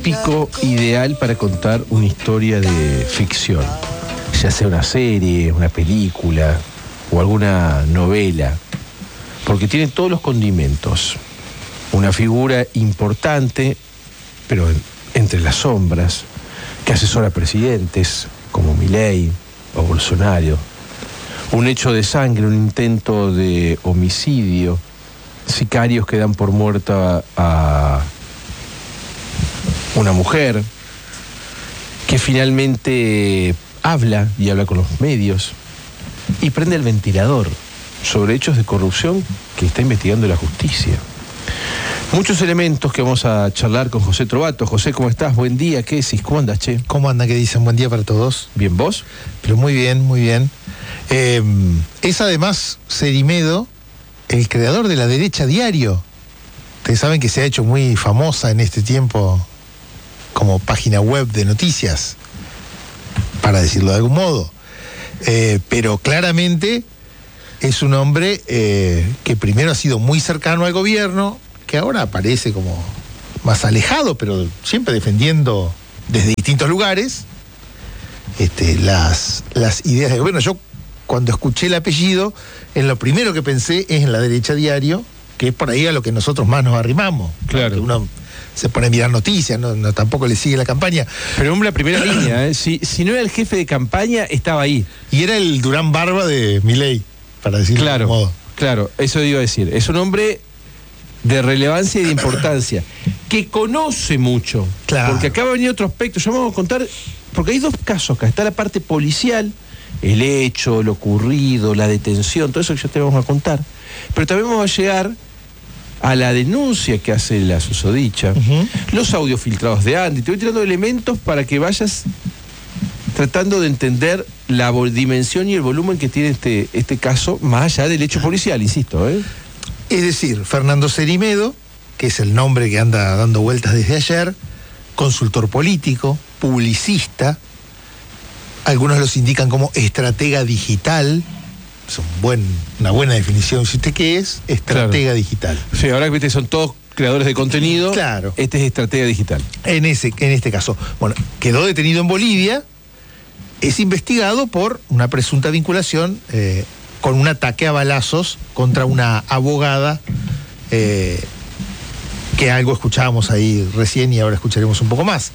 típico, ideal para contar una historia de ficción, ya sea una serie, una película o alguna novela, porque tiene todos los condimentos. Una figura importante, pero entre las sombras, que asesora a presidentes como Milei o Bolsonaro. Un hecho de sangre, un intento de homicidio, sicarios que dan por muerta a una mujer que finalmente habla y habla con los medios y prende el ventilador sobre hechos de corrupción que está investigando la justicia. Muchos elementos que vamos a charlar con José Trovato. José, ¿cómo estás? Buen día, ¿qué decís? ¿Cómo andas, che? ¿Cómo anda? ¿Qué dicen? Buen día para todos. ¿Bien vos? Pero muy bien, muy bien. Es además Cerimedo, el creador de La Derecha Diario. Ustedes saben que se ha hecho muy famosa en este tiempo como página web de noticias, para decirlo de algún modo. Pero claramente es un hombre que primero ha sido muy cercano al gobierno, que ahora aparece como más alejado, pero siempre defendiendo desde distintos lugares las ideas del gobierno. Yo, cuando escuché el apellido, en lo primero que pensé es en La Derecha Diario, que es por ahí a lo que nosotros más nos arrimamos. Claro. Que uno se pone a mirar noticias, no tampoco le sigue la campaña. Pero hombre, la primera línea, ¿eh? Si no era el jefe de campaña, estaba ahí. Y era el Durán Barba de Milei, para decirlo de algún modo. Claro, eso iba a decir. Es un hombre de relevancia y de importancia, que conoce mucho. Claro. Porque acá va a venir otro aspecto. Ya vamos a contar, porque hay dos casos acá. Está la parte policial, el hecho, lo ocurrido, la detención, todo eso que ya te vamos a contar. Pero también vamos a llegar a la denuncia que hace la susodicha, los audios filtrados de Andy. Te voy tirando elementos para que vayas tratando de entender la dimensión y el volumen que tiene este caso, más allá del hecho policial, insisto, ¿eh? Es decir, Fernando Cerimedo, que es el nombre que anda dando vueltas desde ayer, consultor político, publicista, algunos los indican como estratega digital. Es una buena definición. Si usted qué es, estratega digital. Sí, ahora que son todos creadores de contenido, claro. Este es estratega digital. En este caso, bueno, quedó detenido en Bolivia, es investigado por una presunta vinculación con un ataque a balazos contra una abogada, que algo escuchábamos ahí recién y ahora escucharemos un poco más.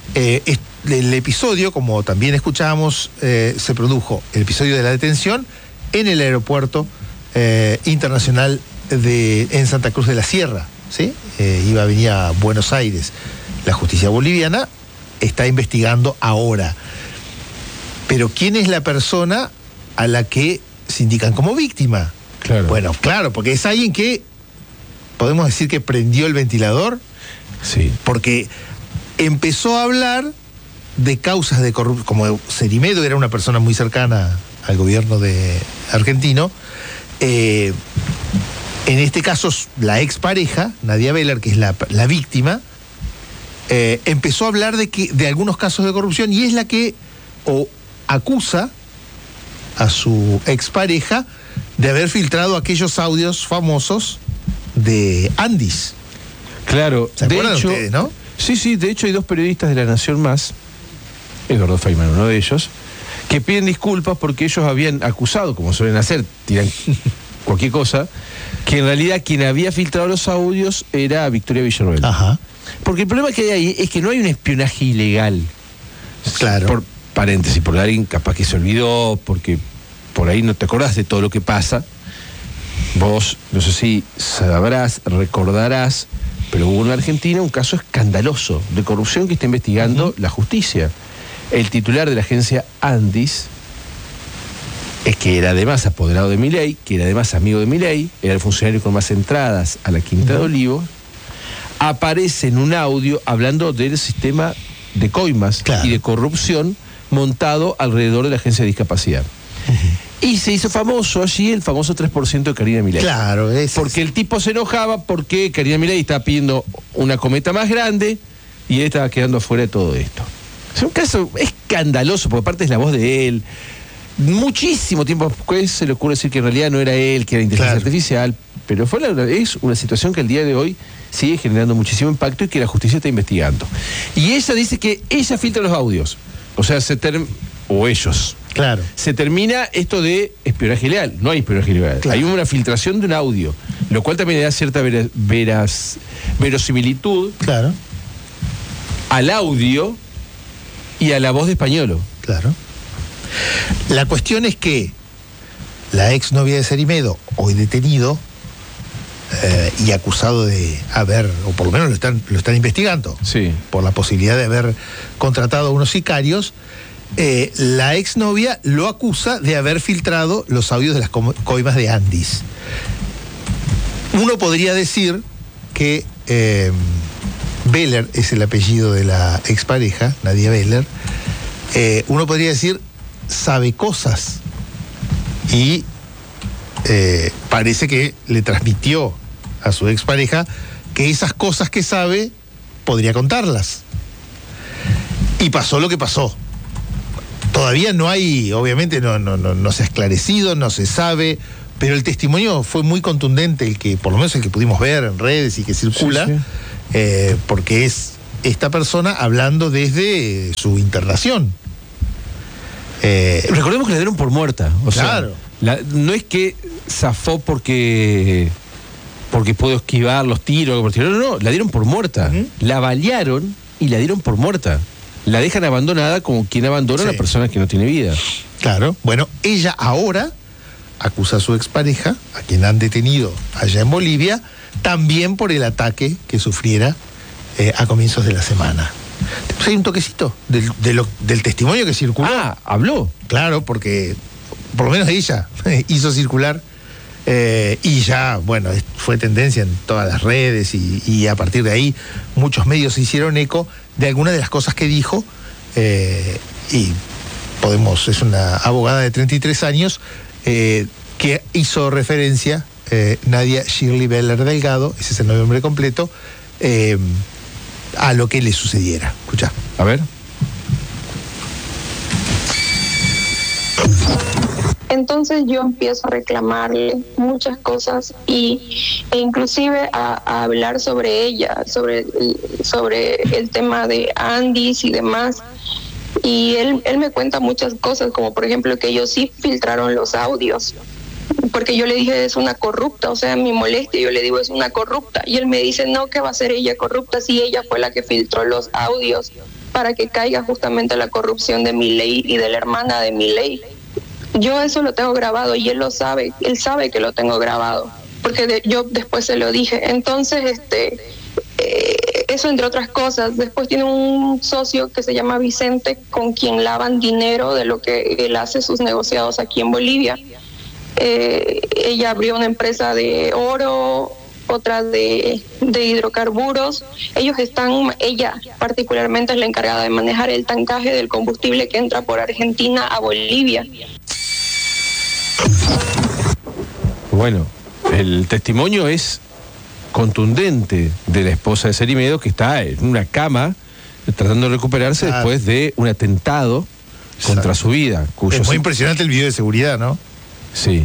El episodio, como también escuchábamos, se produjo el episodio de la detención en el aeropuerto internacional en Santa Cruz de la Sierra, ¿sí? Venía a Buenos Aires. La justicia boliviana está investigando ahora. Pero ¿quién es la persona a la que se indican como víctima? Claro. Bueno, claro, porque es alguien que podemos decir que prendió el ventilador. Sí. Porque empezó a hablar de causas de corrupción. Como Cerimedo era una persona muy cercana al gobierno argentino, en este caso la expareja, Nadia Beller, que es la víctima, empezó a hablar de algunos casos de corrupción y es la que acusa a su expareja de haber filtrado aquellos audios famosos de Andis. Claro, ¿Se acuerdan ustedes, no? Sí, de hecho hay dos periodistas de La Nación Más, Eduardo Feynman, uno de ellos, que piden disculpas porque ellos habían acusado, como suelen hacer, tiran cualquier cosa, que en realidad quien había filtrado los audios era Victoria Villarroel. Ajá. Porque el problema que hay ahí es que no hay un espionaje ilegal. Claro. Por paréntesis, porque alguien capaz que se olvidó, porque por ahí no te acordás de todo lo que pasa. Vos, no sé si sabrás, recordarás, pero hubo en Argentina un caso escandaloso de corrupción que está investigando la justicia. El titular de la agencia Andis, que era además apoderado de Milei, que era además amigo de Milei, era el funcionario con más entradas a la Quinta de Olivos, aparece en un audio hablando del sistema de coimas, claro, y de corrupción montado alrededor de la agencia de discapacidad. Y se hizo famoso allí el famoso 3% de Karina Milei. Claro, porque el tipo se enojaba porque Karina Milei estaba pidiendo una cometa más grande y él estaba quedando afuera de todo esto. Es un caso escandaloso, porque aparte es la voz de él. Muchísimo tiempo después se le ocurre decir que en realidad no era él, que era inteligencia artificial, pero es una situación que al día de hoy sigue generando muchísimo impacto y que la justicia está investigando. Y ella dice que ella filtra los audios, o sea, o ellos. Claro. Se termina esto de espionaje ilegal. No hay espionaje ilegal. Claro. Hay una filtración de un audio, lo cual también le da cierta verosimilitud, claro, al audio y a la voz de Españolo. Claro. La cuestión es que la exnovia de Cerimedo, hoy detenido y acusado de haber, o por lo menos lo están investigando, Sí. por la posibilidad de haber contratado a unos sicarios, la exnovia lo acusa de haber filtrado los audios de las coimas de Andis. Uno podría decir que Beller es el apellido de la expareja, Nadia Beller. Uno podría decir sabe cosas y parece que le transmitió a su expareja que esas cosas que sabe podría contarlas. Y pasó lo que pasó. Todavía no hay, obviamente no se ha esclarecido, no se sabe, pero el testimonio fue muy contundente, el que por lo menos el que pudimos ver en redes y que circula, Sí. Porque es esta persona hablando desde su internación. Recordemos que la dieron por muerta. O Claro. sea, no es que zafó porque pudo esquivar los tiros. No, la dieron por muerta. Uh-huh. La balearon y la dieron por muerta. La dejan abandonada como quien abandona a una persona que no tiene vida. Claro. Bueno, ella ahora acusa a su expareja, a quien han detenido allá en Bolivia, también por el ataque que sufriera a comienzos de la semana. Después hay un toquecito del testimonio que circuló. Ah, habló. Claro, porque por lo menos ella hizo circular y ya, bueno, fue tendencia en todas las redes y a partir de ahí muchos medios se hicieron eco de algunas de las cosas que dijo y es una abogada de 33 años que hizo referencia, Nadia Shirley Beller Delgado, ese es el nombre completo, a lo que le sucediera. Escuchá. A ver. Entonces yo empiezo a reclamarle muchas cosas e inclusive a hablar sobre ella, sobre el tema de Andis y demás. Y él me cuenta muchas cosas, como por ejemplo que ellos sí filtraron los audios, porque yo le dije es una corrupta, o sea, mi molestia, yo le digo es una corrupta, y él me dice no, que va a ser ella corrupta si ella fue la que filtró los audios para que caiga justamente la corrupción de Milei y de la hermana de Milei. Yo eso lo tengo grabado y él lo sabe, él sabe que lo tengo grabado, porque yo después se lo dije. Entonces, eso entre otras cosas. Después tiene un socio que se llama Vicente, con quien lavan dinero de lo que él hace sus negociados aquí en Bolivia. Ella abrió una empresa de oro, otra de hidrocarburos. Ella particularmente es la encargada de manejar el tancaje del combustible que entra por Argentina a Bolivia. Bueno, el testimonio es contundente de la esposa de Cerimedo, que está en una cama tratando de recuperarse después de un atentado contra su vida. Es muy impresionante el video de seguridad, ¿no? Sí.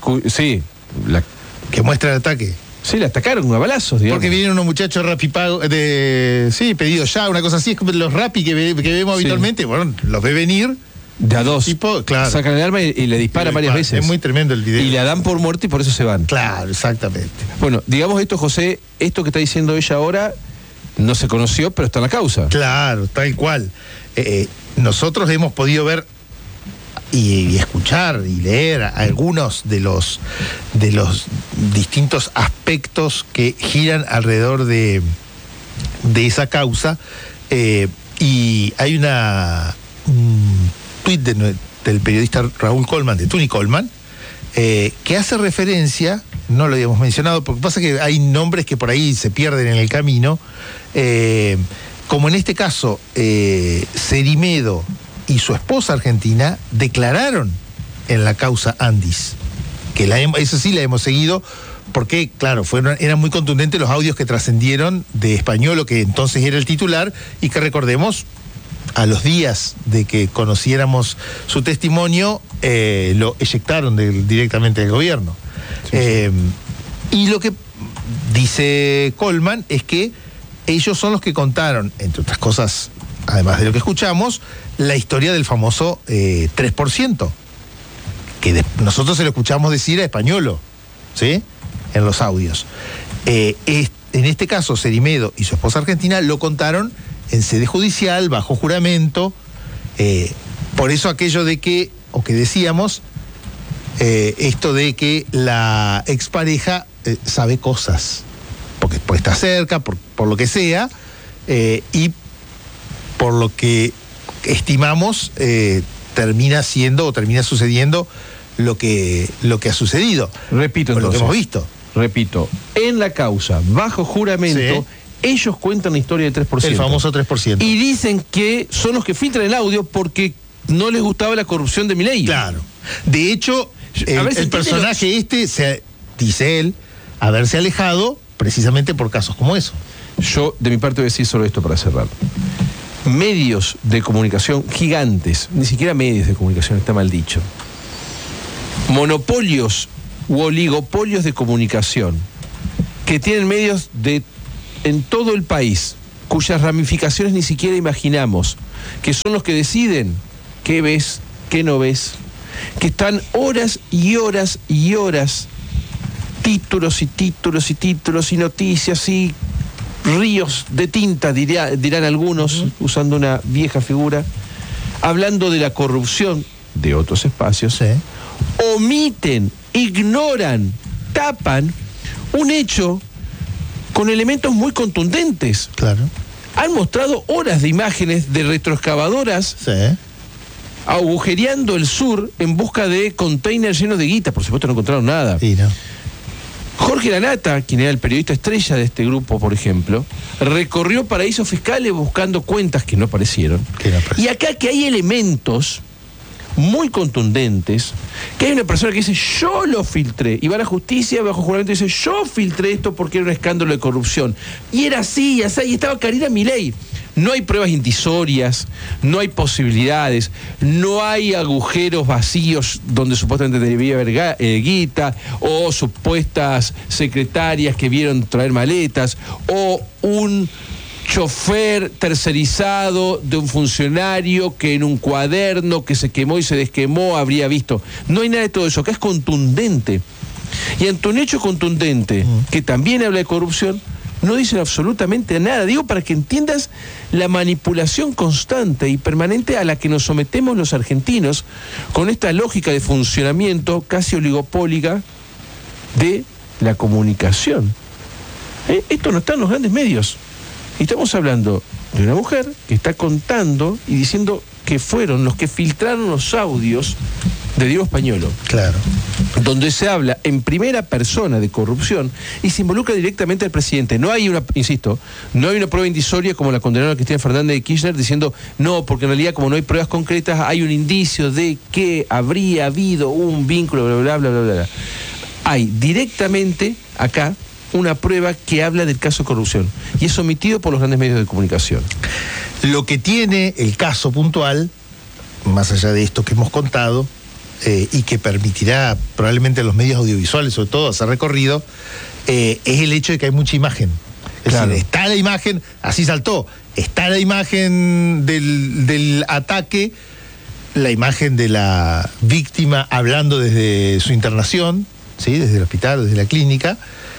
Que muestra el ataque. Sí, la atacaron a balazos, digamos. Porque vienen unos muchachos rapipago pedidos ya, una cosa así, es como los rapi que vemos habitualmente, bueno, los ve venir. De a dos. Claro. Sacan el arma y le disparan varias veces. Es muy tremendo el video. Y la dan por muerta y por eso se van. Claro, exactamente. Bueno, digamos esto, José, esto que está diciendo ella ahora no se conoció, pero está en la causa. Claro, tal cual. Nosotros hemos podido ver y escuchar y leer algunos de los distintos aspectos que giran alrededor de esa causa, y hay un tuit del periodista Raúl Colman, de Tuni Colman, que hace referencia, no lo habíamos mencionado, porque pasa que hay nombres que por ahí se pierden en el camino, como en este caso, Cerimedo y su esposa argentina declararon en la causa Andis, que eso sí la hemos seguido, porque claro, eran muy contundentes los audios que trascendieron de Españolo, que entonces era el titular, y que recordemos, a los días de que conociéramos su testimonio, lo eyectaron directamente del gobierno. Sí. Y lo que dice Colman es que ellos son los que contaron, entre otras cosas, además de lo que escuchamos, la historia del famoso 3%, que nosotros se lo escuchamos decir a Españolo, ¿sí? En los audios. En este caso, Cerimedo y su esposa argentina lo contaron en sede judicial, bajo juramento. Por eso aquello de que, o que decíamos, esto de que la expareja sabe cosas, porque está cerca, por lo que sea, y por lo que estimamos termina siendo o termina sucediendo lo que ha sucedido. Repito, entonces, lo que hemos visto. Repito, en la causa, bajo juramento, ellos cuentan la historia del 3%. El famoso 3%. Y dicen que son los que filtran el audio porque no les gustaba la corrupción de Milei. Claro. De hecho, el personaje dice él, haberse alejado precisamente por casos como eso. Yo, de mi parte, voy a decir solo esto para cerrar. Medios de comunicación gigantes, ni siquiera medios de comunicación, está mal dicho. Monopolios u oligopolios de comunicación que tienen medios en todo el país, cuyas ramificaciones ni siquiera imaginamos, que son los que deciden qué ves, qué no ves, que están horas y horas y horas, títulos y títulos y títulos y noticias y ríos de tinta, dirán algunos, usando una vieja figura, hablando de la corrupción de otros espacios, omiten, ignoran, tapan un hecho con elementos muy contundentes. Claro. Han mostrado horas de imágenes de retroexcavadoras agujereando el sur en busca de containers llenos de guita. Por supuesto no encontraron nada. Sí, no. Jorge Lanata, quien era el periodista estrella de este grupo, por ejemplo, recorrió paraísos fiscales buscando cuentas que no aparecieron. Y acá que hay elementos muy contundentes, que hay una persona que dice, yo lo filtré, y va a la justicia bajo juramento y dice, yo filtré esto porque era un escándalo de corrupción. Y era así, y estaba Karina Milei. No hay pruebas incisorias, no hay posibilidades, no hay agujeros vacíos donde supuestamente debía haber guita, o supuestas secretarias que vieron traer maletas, o un chofer tercerizado de un funcionario que en un cuaderno que se quemó y se desquemó habría visto. No hay nada de todo eso, acá es contundente. Y ante un hecho contundente, que también habla de corrupción, no dicen absolutamente nada. Digo para que entiendas la manipulación constante y permanente a la que nos sometemos los argentinos con esta lógica de funcionamiento casi oligopólica de la comunicación. Esto no está en los grandes medios. Y estamos hablando de una mujer que está contando y diciendo que fueron los que filtraron los audios de Diego Españolo. Claro. Donde se habla en primera persona de corrupción y se involucra directamente al presidente. No hay una, insisto, no hay una prueba indisoria como la condenaron a Cristina Fernández de Kirchner diciendo, no, porque en realidad como no hay pruebas concretas, hay un indicio de que habría habido un vínculo, bla, bla, bla, bla, bla, bla. Hay directamente acá una prueba que habla del caso de corrupción y es omitido por los grandes medios de comunicación. Lo que tiene el caso puntual, más allá de esto que hemos contado, y que permitirá probablemente a los medios audiovisuales, sobre todo, hacer recorrido, es el hecho de que hay mucha imagen. Es decir, está la imagen, así saltó, está la imagen del ataque, la imagen de la víctima hablando desde su internación, ¿sí? Desde el hospital, desde la clínica,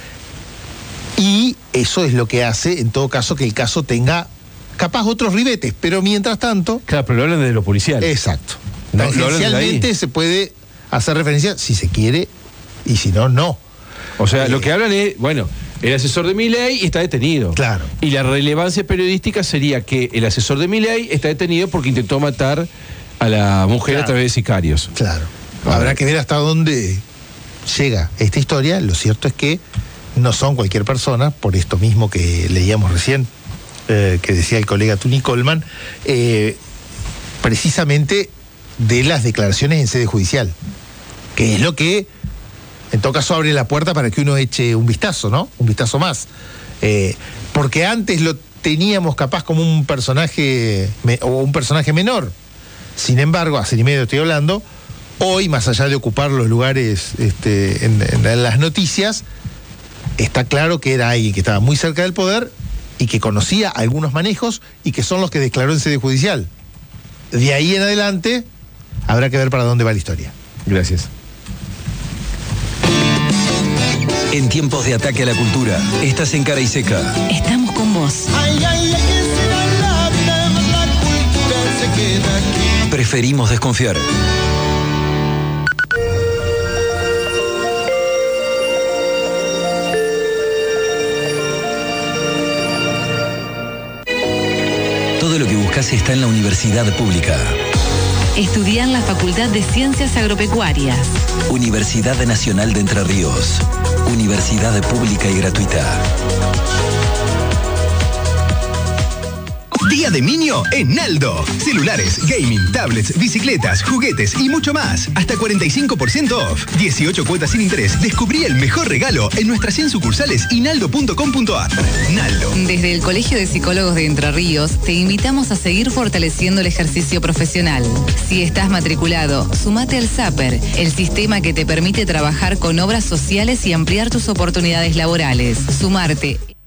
y eso es lo que hace, en todo caso, que el caso tenga capaz otros ribetes, pero mientras tanto... Claro, pero lo hablan de lo policial. Exacto. Tangencialmente se puede hacer referencia si se quiere y si no, no. O sea, lo que hablan es, bueno, el asesor de Milei está detenido. Claro. Y la relevancia periodística sería que el asesor de Milei está detenido porque intentó matar a la mujer a través de sicarios. Claro. Habrá que ver hasta dónde llega esta historia. Lo cierto es que no son cualquier persona, por esto mismo que leíamos recién, que decía el colega Tuni Colman, precisamente de las declaraciones en sede judicial, que es lo que en todo caso abre la puerta para que uno eche un vistazo, ¿no? Un vistazo más. Porque antes lo teníamos capaz como un personaje o un personaje menor. Sin embargo, a Cerimedo estoy hablando, hoy, más allá de ocupar los lugares en las noticias, está claro que era alguien que estaba muy cerca del poder y que conocía algunos manejos y que son los que declaró en sede judicial. De ahí en adelante habrá que ver para dónde va la historia. Gracias. En tiempos de ataque a la cultura, estás en Cara y Seca. Estamos con vos. Preferimos desconfiar. Todo lo que buscas está en la universidad pública. Estudia en la Facultad de Ciencias Agropecuarias. Universidad Nacional de Entre Ríos. Universidad pública y gratuita. Día de Niño en Naldo. Celulares, gaming, tablets, bicicletas, juguetes y mucho más. Hasta 45% off. 18 cuotas sin interés. Descubrí el mejor regalo en nuestras 100 sucursales y naldo.com.ar. Naldo. Desde el Colegio de Psicólogos de Entre Ríos te invitamos a seguir fortaleciendo el ejercicio profesional. Si estás matriculado, sumate al SAPER, el sistema que te permite trabajar con obras sociales y ampliar tus oportunidades laborales. Sumarte